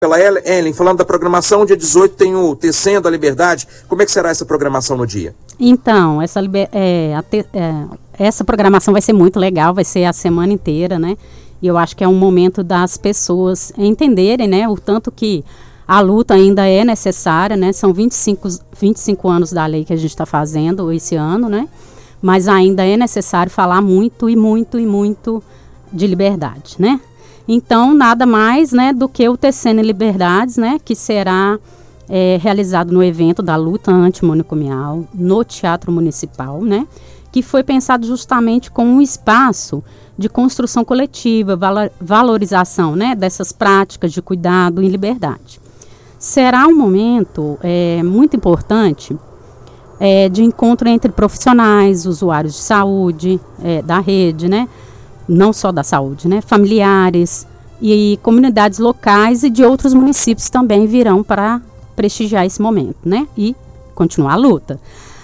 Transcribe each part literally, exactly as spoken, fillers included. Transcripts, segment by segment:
Pela Ellen, falando da programação, dia dezoito tem o Tecendo a Liberdade. Como é que será essa programação no dia? Então, essa, é, a te, é, essa programação vai ser muito legal, vai ser a semana inteira, né? E eu acho que é um momento das pessoas entenderem, né, o tanto que a luta ainda é necessária, né? São vinte e cinco, vinte e cinco anos da lei que a gente está fazendo esse ano, né? Mas ainda é necessário falar muito e muito e muito de liberdade, né? Então, nada mais, né, do que o Tecendo Liberdades, né, que será é, realizado no evento da luta antimanicomial, no Teatro Municipal, né, que foi pensado justamente como um espaço de construção coletiva, valor, valorização, né, dessas práticas de cuidado em liberdade. Será um momento é, muito importante é, de encontro entre profissionais, usuários de saúde, é, da rede, né, não só da saúde, né, familiares e comunidades locais e de outros municípios também virão para prestigiar esse momento, né, e continuar a luta.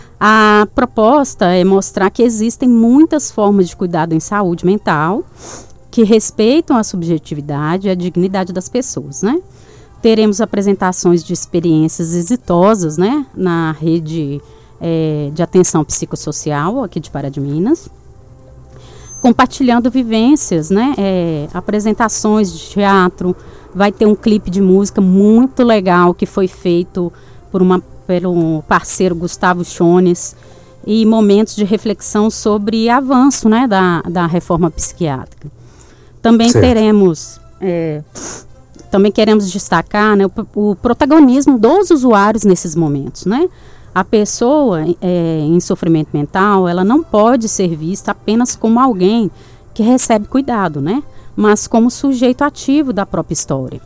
A proposta é mostrar que existem muitas formas de cuidado em saúde mental que respeitam a subjetividade e a dignidade das pessoas, né. Teremos apresentações de experiências exitosas, né, na rede é, de atenção psicossocial aqui de Pará de Minas, compartilhando vivências, né, é, apresentações de teatro. Vai ter um clipe de música muito legal que foi feito por uma, pelo parceiro Gustavo Chones, e momentos de reflexão sobre avanço, né, da, da reforma psiquiátrica. Também certo. teremos, é, também queremos destacar, né, o, o protagonismo dos usuários nesses momentos, né. A pessoa é, em sofrimento mental, ela não pode ser vista apenas como alguém que recebe cuidado, né? Mas como sujeito ativo da própria história.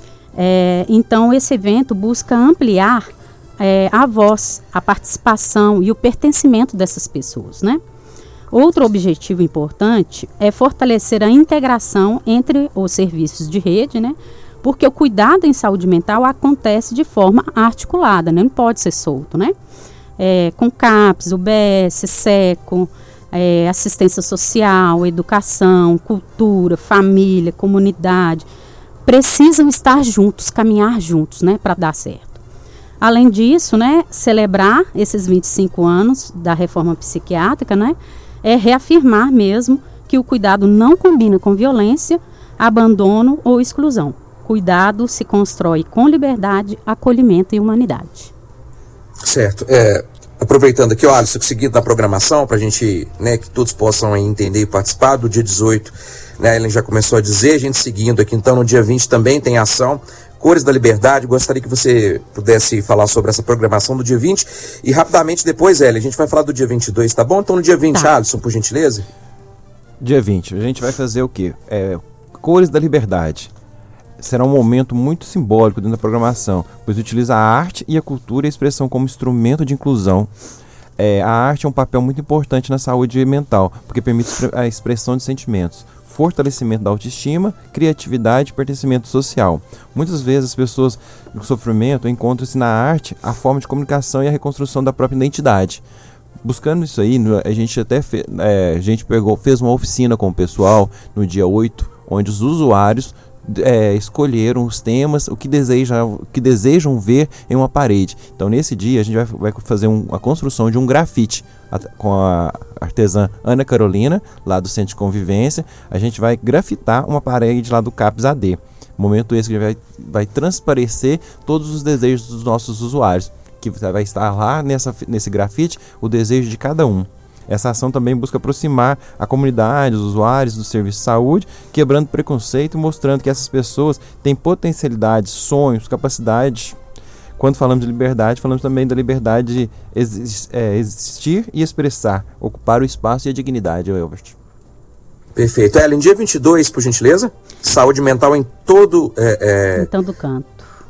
É, então, esse evento busca ampliar é, a voz, a participação e o pertencimento dessas pessoas, né? Outro objetivo importante é fortalecer a integração entre os serviços de rede, né? Porque o cuidado em saúde mental acontece de forma articulada, né? Não pode ser solto, né? É, com CAPS, U B S, SECO, é, assistência social, educação, cultura, família, comunidade, precisam estar juntos, caminhar juntos, né, para dar certo. Além disso, né, celebrar esses vinte e cinco anos da reforma psiquiátrica, né, é reafirmar mesmo que o cuidado não combina com violência, abandono ou exclusão. Cuidado se constrói com liberdade, acolhimento e humanidade. Certo. É, aproveitando aqui, ó, Alisson, seguido da programação, para a gente, né, que todos possam aí entender e participar do dia dezoito, né, a Ellen já começou a dizer, a gente seguindo aqui, então, no dia vinte também tem ação Cores da Liberdade. Gostaria que você pudesse falar sobre essa programação do dia vinte e rapidamente depois, Ellen, a gente vai falar do dia vinte e dois, tá bom? Então, no dia vinte, tá. Alisson, por gentileza. Dia vinte, a gente vai fazer o quê? É, Cores da Liberdade. Será um momento muito simbólico dentro da programação, pois utiliza a arte e a cultura e a expressão como instrumento de inclusão. É, a arte é um papel muito importante na saúde mental, porque permite a expressão de sentimentos, fortalecimento da autoestima, criatividade e pertencimento social. Muitas vezes as pessoas com sofrimento encontram-se na arte a forma de comunicação e a reconstrução da própria identidade. Buscando isso aí, a gente até fe, é, a gente pegou, fez uma oficina com o pessoal no dia oito, onde os usuários É, escolheram os temas, o que, deseja, o que desejam ver em uma parede. Então, nesse dia, a gente vai, vai fazer um, a construção de um grafite a, com a artesã Ana Carolina, lá do Centro de Convivência. A gente vai grafitar uma parede lá do CAPS A D. Momento esse que vai, vai transparecer todos os desejos dos nossos usuários, que vai estar lá nessa, nesse grafite o desejo de cada um. Essa ação também busca aproximar a comunidade, os usuários do serviço de saúde, quebrando preconceito e mostrando que essas pessoas têm potencialidades, sonhos, capacidades. Quando falamos de liberdade, falamos também da liberdade de exi- é, existir e expressar, ocupar o espaço e a dignidade, Elbert. Perfeito. Ellen, dia vinte e dois, por gentileza, saúde mental em todo... É, é... Em todo canto.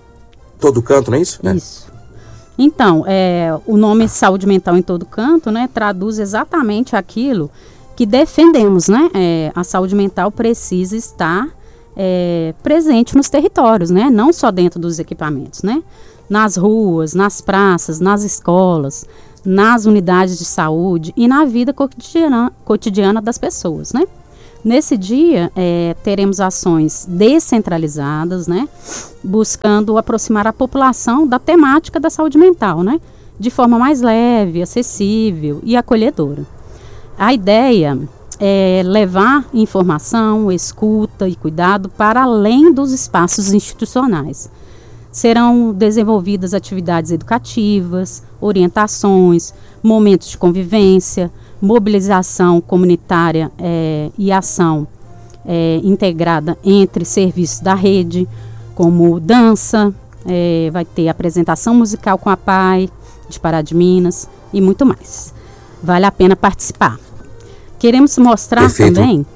Todo canto, não é isso? Isso. É. Então, é, o nome Saúde Mental em Todo Canto, né, traduz exatamente aquilo que defendemos, né? É, a saúde mental precisa estar é, presente nos territórios, né? Não só dentro dos equipamentos, né? Nas ruas, nas praças, nas escolas, nas unidades de saúde e na vida cotidiana, cotidiana das pessoas, né? Nesse dia, é, teremos ações descentralizadas, né, buscando aproximar a população da temática da saúde mental, né, de forma mais leve, acessível e acolhedora. A ideia é levar informação, escuta e cuidado para além dos espaços institucionais. Serão desenvolvidas atividades educativas, orientações, momentos de convivência, mobilização comunitária é, e ação é, integrada entre serviços da rede, como dança, é, vai ter apresentação musical com a P A I de Pará de Minas e muito mais. Vale a pena participar. Queremos mostrar Perfeito. também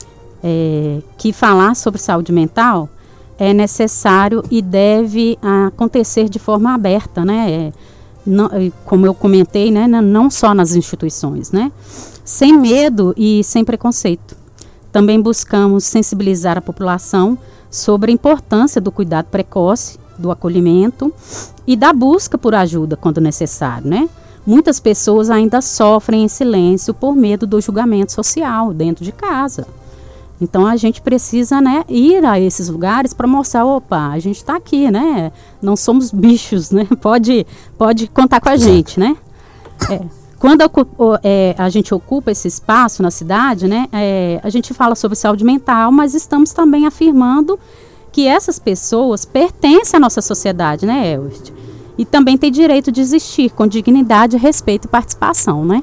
é, que falar sobre saúde mental é necessário e deve acontecer de forma aberta, né? É, não, como eu comentei, né? Não só nas instituições, né? Sem medo e sem preconceito. Também buscamos sensibilizar a população sobre a importância do cuidado precoce, do acolhimento e da busca por ajuda quando necessário, né? Muitas pessoas ainda sofrem em silêncio por medo do julgamento social dentro de casa. Então a gente precisa, né, ir a esses lugares para mostrar, opa, a gente está aqui, né? Não somos bichos, né? Pode, pode contar com a gente, né? É, quando a, é, a gente ocupa esse espaço na cidade, né, é, a gente fala sobre saúde mental, mas estamos também afirmando que essas pessoas pertencem à nossa sociedade, né, Elwert? E também tem direito de existir com dignidade, respeito e participação, né?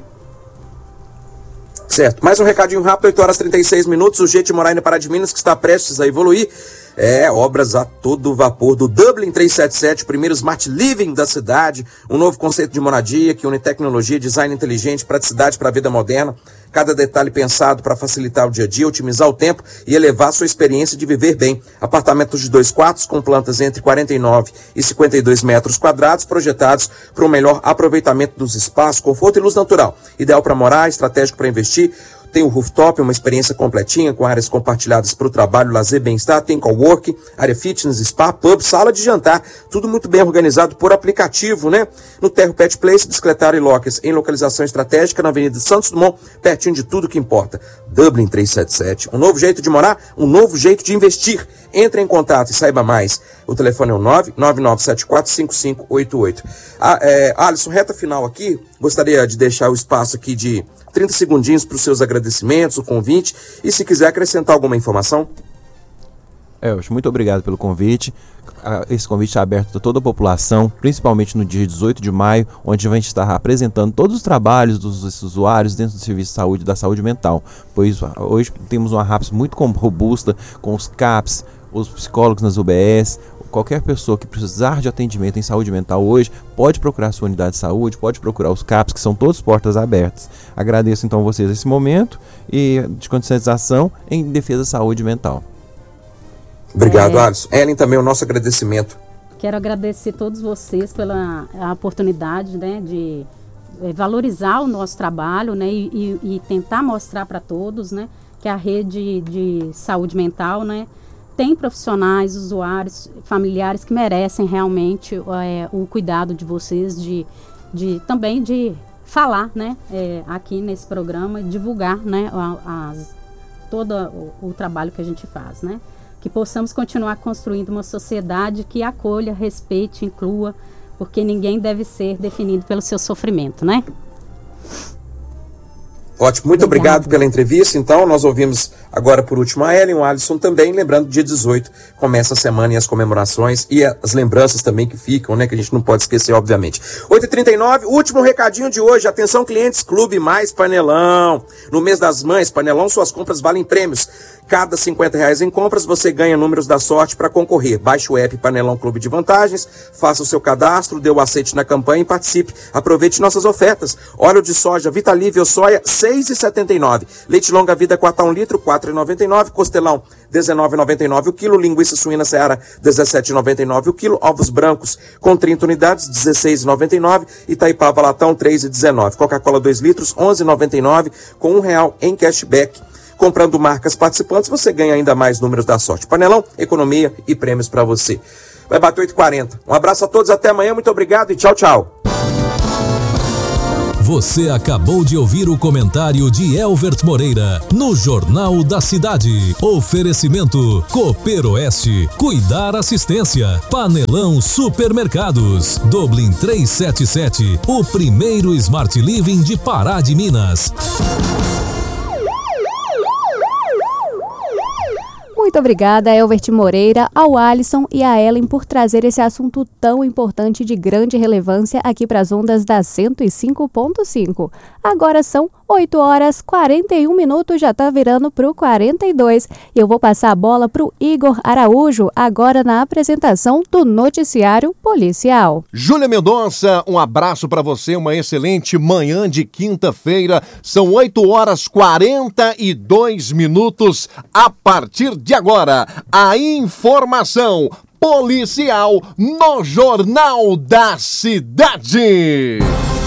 Certo. Mais um recadinho rápido, oito horas e trinta e seis minutos. O jeito de morar em Pará de Minas, que está prestes a evoluir. É, obras a todo vapor do Dublin trezentos e setenta e sete, o primeiro Smart Living da cidade. Um novo conceito de moradia que une tecnologia, design inteligente, praticidade para a vida moderna. Cada detalhe pensado para facilitar o dia a dia, otimizar o tempo e elevar sua experiência de viver bem. Apartamentos de dois quartos com plantas entre quarenta e nove e cinquenta e dois metros quadrados, projetados para um melhor aproveitamento dos espaços, conforto e luz natural. Ideal para morar, estratégico para investir. Tem o rooftop, uma experiência completinha com áreas compartilhadas para o trabalho, lazer, bem-estar. Tem coworking, área fitness, spa, pub, sala de jantar. Tudo muito bem organizado por aplicativo, né? No Terro Pet Place, bicicletário e lockers em localização estratégica na Avenida Santos Dumont, pertinho de tudo que importa. Dublin trezentos e setenta e sete. Um novo jeito de morar, um novo jeito de investir. Entre em contato e saiba mais. O telefone é o nove nove nove sete quatro cinco cinco oito oito. Ah, é, Alisson, reta final aqui. Gostaria de deixar o espaço aqui de trinta segundinhos para os seus agradecimentos, o convite, e se quiser acrescentar alguma informação. Elwert, muito obrigado pelo convite. Esse convite é aberto a toda a população, principalmente no dia dezoito de maio, onde a gente está apresentando todos os trabalhos dos usuários dentro do serviço de saúde e da saúde mental, pois hoje temos uma RAPS muito robusta, com os CAPs, os psicólogos nas U B S. Qualquer pessoa que precisar de atendimento em saúde mental hoje pode procurar sua unidade de saúde, pode procurar os CAPs, que são todos portas abertas. Agradeço então a vocês esse momento e de conscientização em defesa da saúde mental. Obrigado, é... Alisson. Ellen, também o nosso agradecimento. Quero agradecer a todos vocês pela a oportunidade, né, de é, valorizar o nosso trabalho, né, e, e, e tentar mostrar para todos, né, que a rede de saúde mental, né, tem profissionais, usuários, familiares que merecem realmente é, o cuidado de vocês, de, de também de falar, né, é, aqui nesse programa, divulgar, né, as, todo o, o trabalho que a gente faz, né, que possamos continuar construindo uma sociedade que acolha, respeite, inclua, porque ninguém deve ser definido pelo seu sofrimento, né? Ótimo, muito obrigado. obrigado pela entrevista. Então, nós ouvimos agora por último a Ellen, o Alisson também. Lembrando, dia dezoito começa a semana e as comemorações e as lembranças também que ficam, né? Que a gente não pode esquecer, obviamente. oito e trinta e nove, último recadinho de hoje. Atenção, clientes, Clube Mais Panelão. No mês das mães, Panelão, suas compras valem prêmios. Cada cinquenta reais em compras, você ganha números da sorte para concorrer. Baixe o app Panelão Clube de Vantagens, faça o seu cadastro, dê o aceite na campanha e participe. Aproveite nossas ofertas. Óleo de soja Vitalívio Soia, seis reais e setenta e nove centavos. Leite longa vida quatro a um litro, quatro reais e noventa e nove centavos. Costelão, dezenove reais e noventa e nove centavos o quilo. Linguiça suína Seara, dezessete reais e noventa e nove centavos o quilo. Ovos brancos com trinta unidades, dezesseis reais e noventa e nove centavos. Itaipava Latão, três reais e dezenove centavos. Coca-Cola dois litros, onze reais e noventa e nove centavos com um real em cashback. Comprando marcas participantes, você ganha ainda mais números da sorte. Panelão, economia e prêmios para você. Vai bater oito e quarenta. Um abraço a todos, até amanhã, muito obrigado e tchau, tchau. Você acabou de ouvir o comentário de Elvert Moreira no Jornal da Cidade. Oferecimento Cooper Oeste, Cuidar Assistência, Panelão Supermercados, Dublin trezentos e setenta e sete, o primeiro Smart Living de Pará de Minas. Muito obrigada a Elvert Moreira, ao Alisson e a Ellen por trazer esse assunto tão importante de grande relevância aqui para as ondas da cento e cinco ponto cinco. Agora são oito horas e quarenta e um minutos, já está virando para o quarenta e dois. E eu vou passar a bola para o Igor Araújo, agora na apresentação do Noticiário Policial. Júlia Mendonça, um abraço para você, uma excelente manhã de quinta-feira. São oito horas e quarenta e dois minutos. A partir de agora, a informação policial no Jornal da Cidade.